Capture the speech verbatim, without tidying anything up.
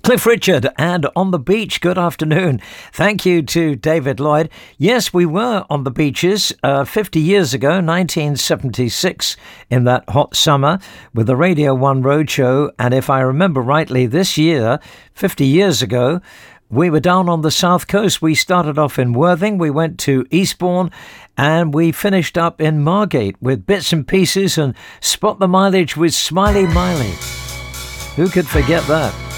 Cliff Richard and On the Beach. Good afternoon. Thank you to David Lloyd. Yes, we were on the beaches uh, fifty years ago, nineteen seventy-six, in that hot summer with the Radio one Roadshow. And if I remember rightly, this year, fifty years ago, we were down on the south coast. We started off in Worthing, we went to Eastbourne, and we finished up in Margate with Bits and Pieces and Spot the Mileage with Smiley Miley. Who could forget that?